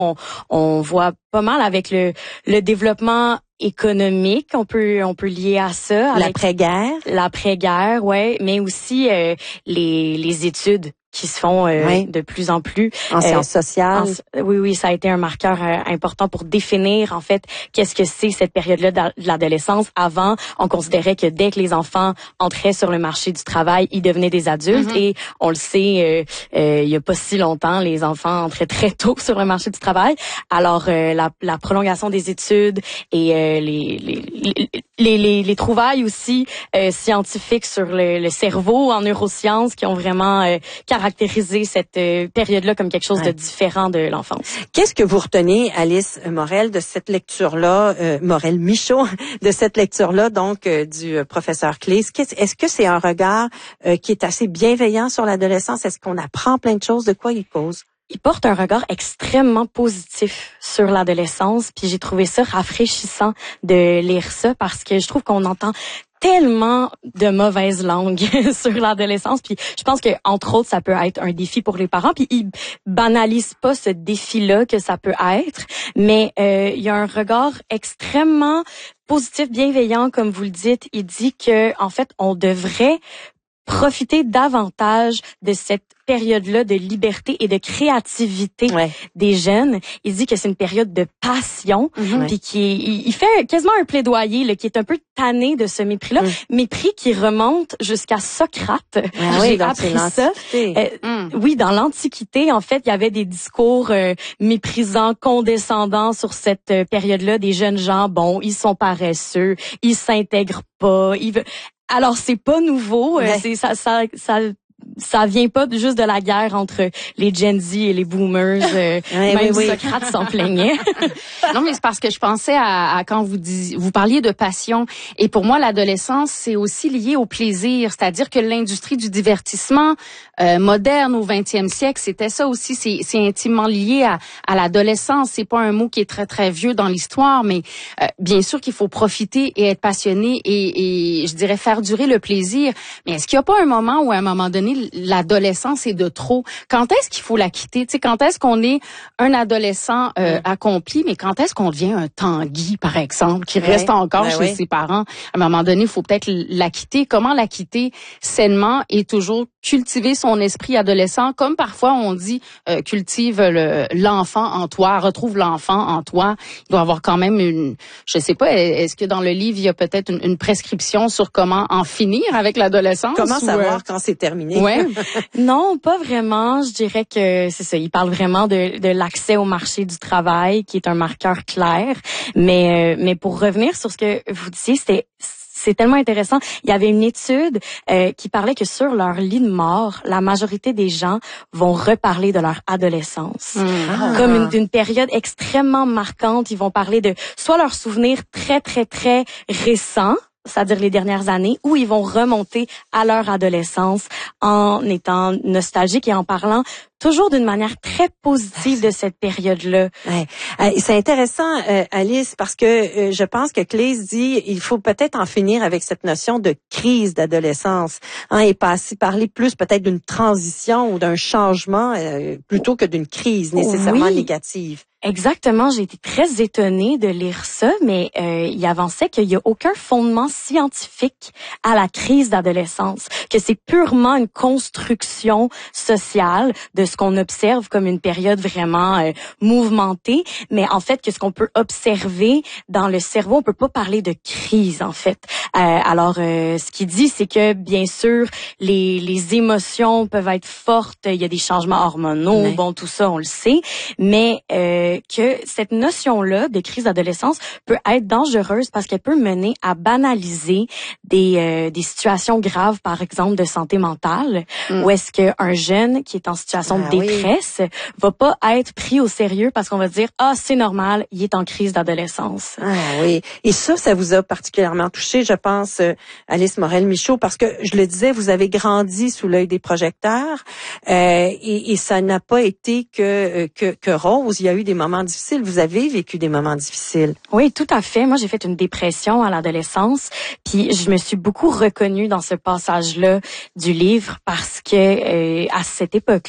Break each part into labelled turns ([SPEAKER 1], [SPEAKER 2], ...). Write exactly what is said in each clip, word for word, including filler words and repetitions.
[SPEAKER 1] On, on voit pas mal avec le, le développement économique, on peut on peut lier à ça.
[SPEAKER 2] L'après-guerre.
[SPEAKER 1] L'après-guerre, ouais, mais aussi euh, les les études qui se font euh,
[SPEAKER 2] oui.
[SPEAKER 1] de plus en plus.
[SPEAKER 2] En euh, sciences sociales.
[SPEAKER 1] En, oui, oui, ça a été un marqueur euh, important pour définir, en fait, qu'est-ce que c'est cette période-là de l'adolescence. Avant, on considérait que dès que les enfants entraient sur le marché du travail, ils devenaient des adultes. Mm-hmm. Et on le sait, euh, euh, il y a pas si longtemps, les enfants entraient très tôt sur le marché du travail. Alors, euh, la, la prolongation des études et euh, les, les, les, les, les trouvailles aussi euh, scientifiques sur le, le cerveau en neurosciences qui ont vraiment euh, caractériser cette euh, période-là comme quelque chose ouais. de différent de l'enfance.
[SPEAKER 2] Qu'est-ce que vous retenez, Alice Morel, de cette lecture-là, euh, Morel Michaud, de cette lecture-là, donc, euh, du euh, professeur Claeys? Est-ce que c'est un regard euh, qui est assez bienveillant sur l'adolescence? Est-ce qu'on apprend plein de choses? De quoi il cause?
[SPEAKER 1] Il porte un regard extrêmement positif sur l'adolescence, puis j'ai trouvé ça rafraîchissant de lire ça parce que je trouve qu'on entend tellement de mauvaises langues sur l'adolescence, puis je pense que entre autres ça peut être un défi pour les parents, puis ils banalisent pas ce défi-là que ça peut être, mais euh, il y a un regard extrêmement positif, bienveillant, comme vous le dites. Il dit que en fait on devrait profiter davantage de cette période-là de liberté et de créativité ouais. des jeunes. Il dit que c'est une période de passion, mm-hmm. puis qui il fait quasiment un plaidoyer là, qui est un peu tanné de ce mépris-là, mm. mépris qui remonte jusqu'à Socrate.
[SPEAKER 2] Ah,
[SPEAKER 1] J'ai
[SPEAKER 2] oui,
[SPEAKER 1] appris ça. Euh, mm. Oui, dans l'Antiquité, en fait, il y avait des discours euh, méprisants, condescendants sur cette euh, période-là des jeunes gens. Bon, ils sont paresseux, ils s'intègrent pas, ils veulent... Alors c'est pas nouveau, ouais. c'est ça ça ça ça vient pas juste de la guerre entre les Gen Z et les boomers. Euh,
[SPEAKER 2] oui,
[SPEAKER 1] même
[SPEAKER 2] oui,
[SPEAKER 1] Socrate oui. s'en plaignait.
[SPEAKER 3] Non, mais c'est parce que je pensais à, à quand vous dis, vous parliez de passion. Et pour moi, l'adolescence, c'est aussi lié au plaisir. C'est-à-dire que l'industrie du divertissement euh, moderne au vingtième siècle, c'était ça aussi. C'est, c'est intimement lié à, à l'adolescence. C'est pas un mot qui est très, très vieux dans l'histoire, mais euh, bien sûr qu'il faut profiter et être passionné et, et, je dirais, faire durer le plaisir. Mais est-ce qu'il y a pas un moment où, à un moment donné, l'adolescence est de trop? Quand est-ce qu'il faut la quitter? Tu sais, quand est-ce qu'on est un adolescent euh, mmh. accompli, mais quand est-ce qu'on devient un Tanguy, par exemple, qui ouais. reste encore ben chez oui. ses parents? À un moment donné, il faut peut-être la quitter. Comment la quitter sainement et toujours cultiver son esprit adolescent, comme parfois on dit, euh, cultive le, l'enfant en toi, retrouve l'enfant en toi. Il doit y avoir quand même une, je sais pas, est-ce que dans le livre, il y a peut-être une, une prescription sur comment en finir avec l'adolescence?
[SPEAKER 2] Comment
[SPEAKER 3] ou,
[SPEAKER 2] savoir
[SPEAKER 3] euh...
[SPEAKER 2] quand c'est terminé?
[SPEAKER 3] Ouais.
[SPEAKER 1] Non, pas vraiment. Je dirais que c'est ça. Il parle vraiment de, de l'accès au marché du travail, qui est un marqueur clair. Mais, euh, mais pour revenir sur ce que vous disiez, c'était c'est tellement intéressant. Il y avait une étude euh, qui parlait que sur leur lit de mort, la majorité des gens vont reparler de leur adolescence. Mmh. Comme une, d'une période extrêmement marquante. Ils vont parler de soit leurs souvenirs très, très, très récents, c'est-à-dire les dernières années, où ils vont remonter à leur adolescence en étant nostalgiques et en parlant toujours d'une manière très positive de cette période-là.
[SPEAKER 2] Ouais. C'est intéressant, euh, Alice, parce que euh, je pense que Claeys dit il faut peut-être en finir avec cette notion de crise d'adolescence, hein, et passer, parler plus peut-être d'une transition ou d'un changement euh, plutôt que d'une crise nécessairement oui. négative.
[SPEAKER 1] Exactement, j'ai été très étonnée de lire ça, mais euh, il avançait qu'il y a aucun fondement scientifique à la crise d'adolescence, que c'est purement une construction sociale de ce qu'on observe comme une période vraiment euh, mouvementée, mais en fait que ce qu'on peut observer dans le cerveau, on peut pas parler de crise en fait. Euh, alors euh, ce qu'il dit, c'est que bien sûr les les émotions peuvent être fortes, il y a des changements hormonaux, ouais. bon tout ça on le sait, mais euh, que cette notion-là de crise d'adolescence peut être dangereuse parce qu'elle peut mener à banaliser des euh, des situations graves, par exemple de santé mentale, mm. où est-ce qu'un jeune qui est en situation ah, de détresse oui. va pas être pris au sérieux parce qu'on va dire ah c'est normal, il est en crise d'adolescence.
[SPEAKER 2] Ah oui, et ça, ça vous a particulièrement touché, je pense, euh, Alice Morel Michaud, parce que je le disais, vous avez grandi sous l'œil des projecteurs euh, et, et ça n'a pas été que, euh, que que rose. Il y a eu des moments difficiles. Vous avez vécu des moments difficiles.
[SPEAKER 1] Oui, tout à fait. Moi, j'ai fait une dépression à l'adolescence, puis je me suis beaucoup reconnue dans ce passage-là du livre parce que euh, à cette époque-là,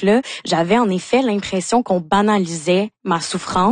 [SPEAKER 1] j'avais en effet l'impression qu'on banalisait ma souffrance.